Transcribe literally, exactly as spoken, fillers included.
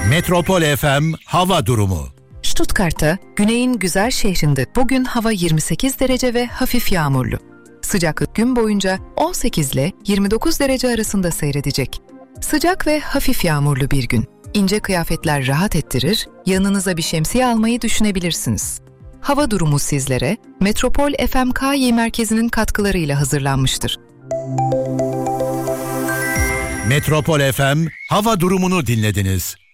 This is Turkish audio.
Metropol F M hava durumu. Stuttgart'ta, güneyin güzel şehrinde bugün hava yirmi sekiz derece ve hafif yağmurlu. Sıcaklık gün boyunca on sekiz ile yirmi dokuz derece arasında seyredecek. Sıcak ve hafif yağmurlu bir gün. İnce kıyafetler rahat ettirir, yanınıza bir şemsiye almayı düşünebilirsiniz. Hava durumu sizlere Metropol F M K Y merkezinin katkılarıyla hazırlanmıştır. Metropol F M hava durumunu dinlediniz.